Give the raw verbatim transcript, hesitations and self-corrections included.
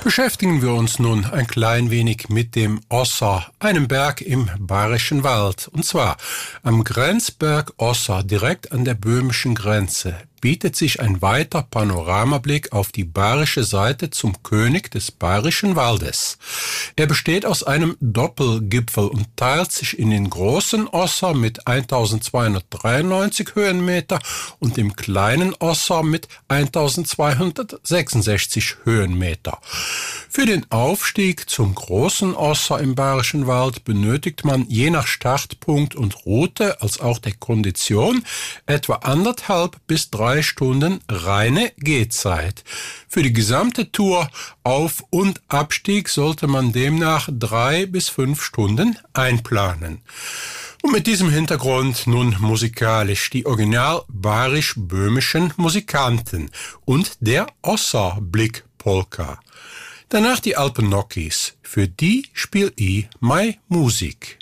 Beschäftigen wir uns nun ein klein wenig mit dem Osser, einem Berg im Bayerischen Wald. Und zwar am Grenzberg Osser, direkt an der böhmischen Grenze, bietet sich ein weiter Panoramablick auf die bayerische Seite zum König des Bayerischen Waldes. Er besteht aus einem Doppelgipfel und teilt sich in den großen Osser mit eintausendzweihundertdreiundneunzig Höhenmeter und dem kleinen Osser mit eintausendzweihundertsechsundsechzig Höhenmeter. Für den Aufstieg zum großen Osser im Bayerischen Wald benötigt man je nach Startpunkt und Route als auch der Kondition etwa anderthalb bis drei Stunden reine Gehzeit. Für die gesamte Tour Auf- und Abstieg sollte man demnach drei bis fünf Stunden einplanen. Und mit diesem Hintergrund nun musikalisch die original bayerisch-böhmischen Musikanten und der Osserblick-Polka. Danach die Alpenockies. Für die spiel ich mei Musik.